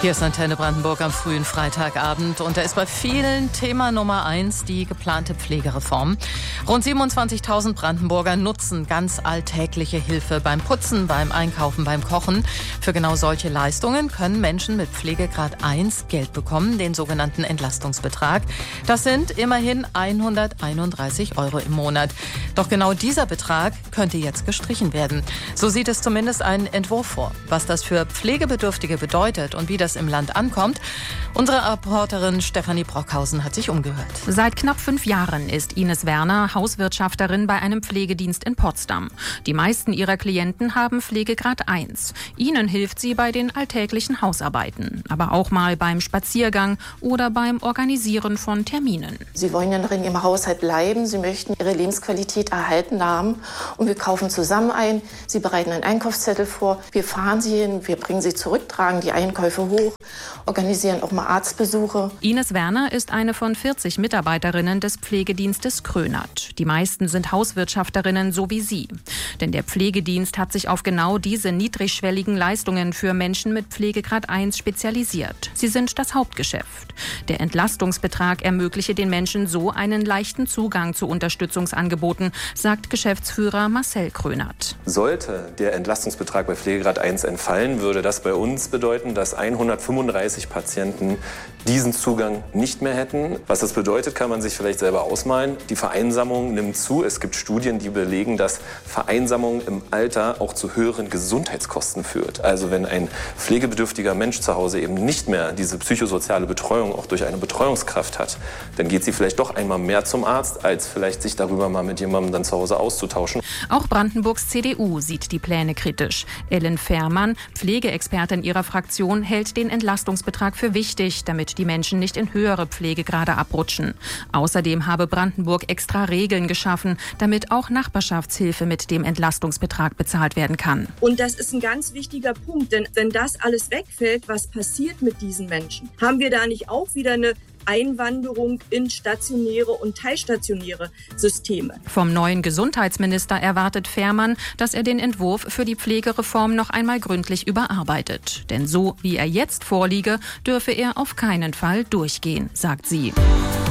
Hier ist Antenne Brandenburg am frühen Freitagabend und da ist bei vielen Thema Nummer 1 die geplante Pflegereform. Rund 27.000 Brandenburger nutzen ganz alltägliche Hilfe beim Putzen, beim Einkaufen, beim Kochen. Für genau solche Leistungen können Menschen mit Pflegegrad 1 Geld bekommen, den sogenannten Entlastungsbetrag. Das sind immerhin 131 € im Monat. Doch genau dieser Betrag könnte jetzt gestrichen werden. So sieht es zumindest ein Entwurf vor. Was das für Pflegebedürftige bedeutet und wie das im Land ankommt. Unsere Reporterin Stefanie Brockhausen hat sich umgehört. Seit knapp 5 Jahren ist Ines Werner Hauswirtschafterin bei einem Pflegedienst in Potsdam. Die meisten ihrer Klienten haben Pflegegrad 1. Ihnen hilft sie bei den alltäglichen Hausarbeiten, aber auch mal beim Spaziergang oder beim Organisieren von Terminen. Sie wollen ja noch in ihrem Haushalt bleiben, sie möchten ihre Lebensqualität erhalten haben und wir kaufen zusammen ein. Sie bereiten einen Einkaufszettel vor, wir fahren sie hin, wir bringen sie zurück, tragen die Einkäufe hoch, organisieren auch mal Arztbesuche. Ines Werner ist eine von 40 Mitarbeiterinnen des Pflegedienstes Krönert. Die meisten sind Hauswirtschafterinnen, so wie sie. Denn der Pflegedienst hat sich auf genau diese niedrigschwelligen Leistungen für Menschen mit Pflegegrad 1 spezialisiert. Sie sind das Hauptgeschäft. Der Entlastungsbetrag ermögliche den Menschen so einen leichten Zugang zu Unterstützungsangeboten, sagt Geschäftsführer Marcel Krönert. Sollte der Entlastungsbetrag bei Pflegegrad 1 entfallen, würde das bei uns bedeuten, dass 135 Patienten diesen Zugang nicht mehr hätten. Was das bedeutet, kann man sich vielleicht selber ausmalen. Die Vereinsamung nimmt zu. Es gibt Studien, die belegen, dass Vereinsamung im Alter auch zu höheren Gesundheitskosten führt. Also wenn ein pflegebedürftiger Mensch zu Hause eben nicht mehr diese psychosoziale Betreuung auch durch eine Betreuungskraft hat, dann geht sie vielleicht doch einmal mehr zum Arzt, als vielleicht sich darüber mal mit jemandem dann zu Hause auszutauschen. Auch Brandenburgs CDU sieht die Pläne kritisch. Ellen Fährmann, Pflegeexpertin ihrer Fraktion, hält den Entlastungsbetrag für wichtig, damit die Menschen nicht in höhere Pflegegrade abrutschen. Außerdem habe Brandenburg extra Regeln geschaffen, damit auch Nachbarschaftshilfe mit dem Entlastungsbetrag bezahlt werden kann. Und das ist ein ganz wichtiger Punkt, denn wenn das alles wegfällt, was passiert mit diesen Menschen? Haben wir da nicht auch wieder eine Einwanderung in stationäre und teilstationäre Systeme? Vom neuen Gesundheitsminister erwartet Fährmann, dass er den Entwurf für die Pflegereform noch einmal gründlich überarbeitet. Denn so wie er jetzt vorliege, dürfe er auf keinen Fall durchgehen, sagt sie.